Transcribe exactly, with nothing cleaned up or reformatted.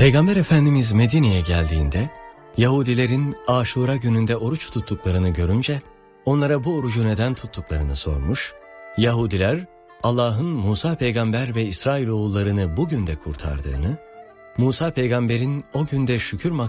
Peygamber Efendimiz Medine'ye geldiğinde Yahudilerin Aşura gününde oruç tuttuklarını görünce onlara bu orucu neden tuttuklarını sormuş. Yahudiler Allah'ın Musa peygamber ve İsrailoğullarını bugün de kurtardığını, Musa peygamberin o günde şükür